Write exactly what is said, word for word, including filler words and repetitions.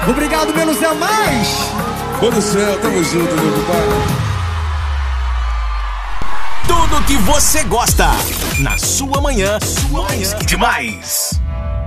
Obrigado, menos é mais. Pô do céu, tamo junto, meu compadre. Tudo que você gosta na sua manhã, sua manhã demais.